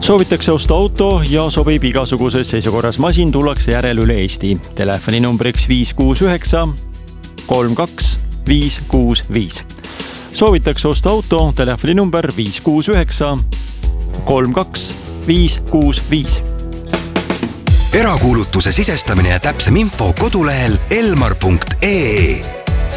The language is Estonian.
Soovitakse osta auto ja sobib igasuguses seisukorras masin, tullakse järel üle Eesti. Telefoninumbriks 569 32 565. Soovitakse osta auto, telefoninumber 569 32 565. Erakuulutuse sisestamine ja täpsem info kodulehel elmar.ee.